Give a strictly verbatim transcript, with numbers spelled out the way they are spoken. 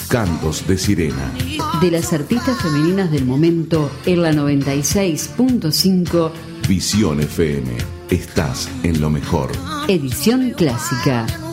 Cantos de Sirena. De las artistas femeninas del momento en la noventa y seis punto cinco. Visión F M. Estás en lo mejor. Edición clásica.